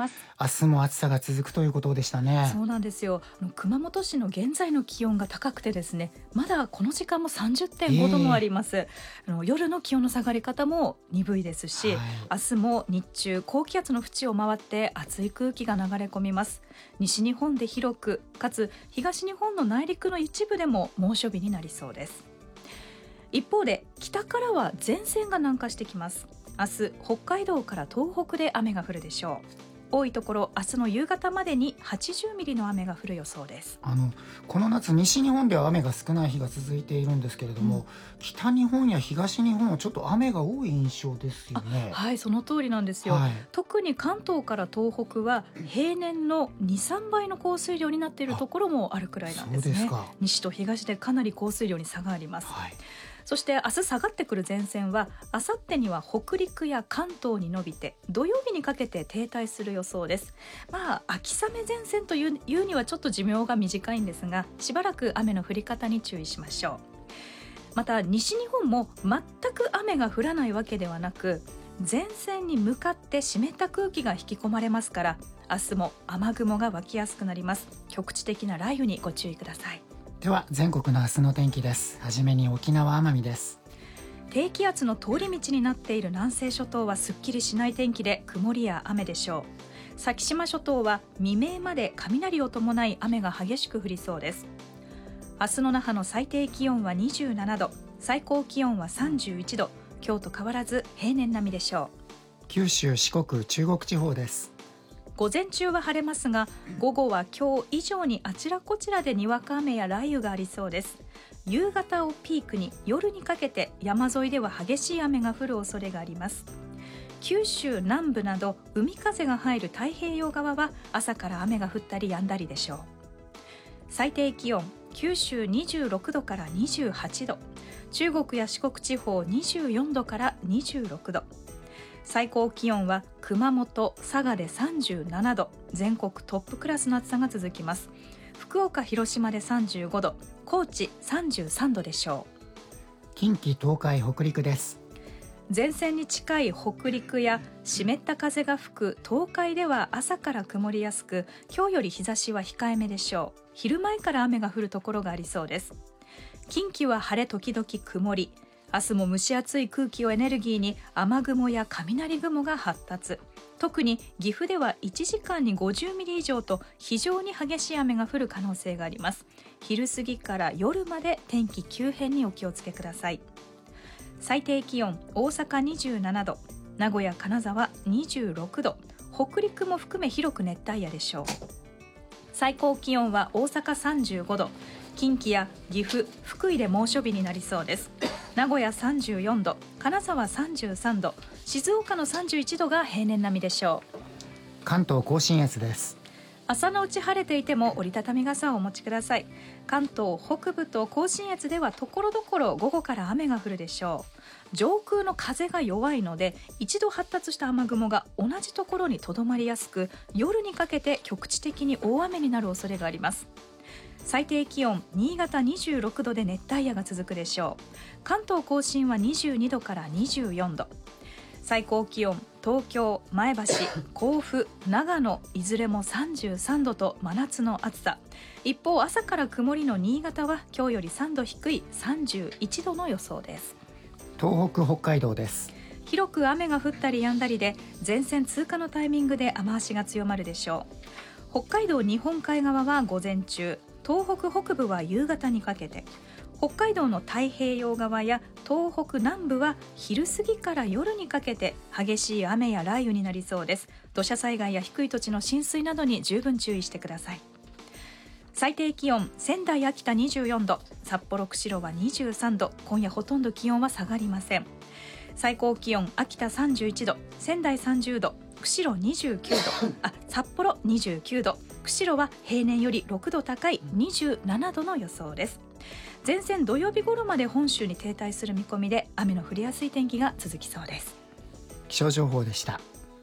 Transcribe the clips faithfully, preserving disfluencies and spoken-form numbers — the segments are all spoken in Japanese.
ます。 明日も暑さが続くということでしたね。 そうなんですよ。熊本市の現在の気温が高くてですね、まだこの時間も さんじゅってんごどもあります、えー、あの夜の気温の下がり方も鈍いですし、はい、明日も日中高気圧の縁を回って暑い空気が流れ込みます。西日本で広く、かつ東日本の内陸の一部でも猛暑日になりそうです。一方で北からは前線が南下してきます。明日北海道から東北で雨が降るでしょう。多いところ明日の夕方までにはちじゅうミリの雨が降る予想です。 あのこの夏西日本では雨が少ない日が続いているんですけれども、うん、北日本や東日本はちょっと雨が多い印象ですよね。 はい、その通りなんですよ、はい、特に関東から東北は平年の にさんばいの降水量になっているところもあるくらいなんですね。 そうですか。 西と東でかなり降水量に差があります、はい。そして明日下がってくる前線は明後日には北陸や関東に伸びて土曜日にかけて停滞する予想です。まあ秋雨前線というにはちょっと寿命が短いんですが、しばらく雨の降り方に注意しましょう。また西日本も全く雨が降らないわけではなく、前線に向かって湿った空気が引き込まれますから、明日も雨雲が湧きやすくなります。局地的な雷雨にご注意ください。 では全国の明日の天気です。はじめに沖縄奄美です。 低気圧の通り道になっている南西諸島はすっきりしない天気で曇りや雨でしょう。先島諸島は未明まで雷を伴い雨が激しく降りそうです。明日の那覇の最低気温はにじゅうななど、最高気温はさんじゅういちど、今日と変わらず平年並みでしょう。九州、四国、中国地方です。 午前中は晴れますが、午後は今日以上にあちらこちらでにわか雨や雷雨がありそうです。夕方をピークに夜にかけて山沿いでは激しい雨が降る恐れがあります。九州南部など海風が入る太平洋側は朝から雨が降ったり止んだりでしょう。最低気温、九州にじゅうろくどからにじゅうはちど、中国や四国地方にじゅうよんどからにじゅうろくど、最高気温は熊本、佐賀でさんじゅうななど、全国トップクラスの暑さが続きます。福岡、広島でさんじゅうごど、高知さんじゅうさんどでしょう。 近畿、東海、北陸です。 前線に近い北陸や湿った風が吹く東海では朝から曇りやすく、今日より日差しは控えめでしょう。昼前から雨が降るところがありそうです。近畿は晴れ時々曇り、明日も蒸し暑い空気をエネルギーに雨雲や雷雲が発達。特に岐阜ではいちじかんにごじゅうミリ以上と非常に激しい雨が降る可能性があります。昼過ぎから夜まで天気急変にお気をつけください。最低気温、大阪にじゅうななど、名古屋、金沢にじゅうろくど、北陸も含め広く熱帯夜でしょう。最高気温は大阪さんじゅうごど、近畿や岐阜、福井で猛暑日になりそうです。名古屋さんじゅうよんど、金沢さんじゅうさんど、静岡のさんじゅういちどが平年並みでしょう。 関東甲信越です。 朝のうち晴れていても折りたたみ傘をお持ちください。関東北部と甲信越ではところどころ午後から雨が降るでしょう。上空の風が弱いので、一度発達した雨雲が同じところにとどまりやすく、夜にかけて局地的に大雨になる恐れがあります。最低気温、新潟にじゅうろくどで熱帯夜が続くでしょう。関東甲信はにじゅうにどからにじゅうよんど、最高気温、東京、前橋、甲府、長野、いずれもさんじゅうさんどと真夏の暑さ。一方、朝から曇りの新潟は今日よりさんど低いさんじゅういちどの予想です。 東北、北海道です。 広く雨が降ったり止んだりで、前線通過のタイミングで雨足が強まるでしょう。北海道日本海側は午前中、東北北部は夕方にかけて、北海道の太平洋側や東北南部は昼過ぎから夜にかけて激しい雨や雷雨になりそうです。土砂災害や低い土地の浸水などに十分注意してください。最低気温、仙台、秋田にじゅうよんど、札幌、釧路はにじゅうさんど、今夜ほとんど気温は下がりません。最高気温、秋田さんじゅういちど、仙台さんじゅうど、釧路にじゅうきゅうど、あ、札幌にじゅうきゅうど、釧路は平年よりろくど高いにじゅうななどの予想です。前線土曜日頃まで本州に停滞する見込みで、雨の降りやすい天気が続きそうです。 気象情報でした。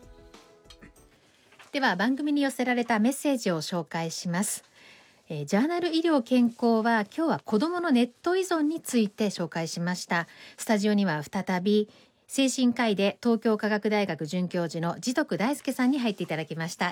では番組に寄せられたメッセージを紹介します。えー、ジャーナル医療健康は今日は子どものネット依存について紹介しました。スタジオには再び精神科医で東京科学大学准教授の地徳大輔さんに入っていただきました。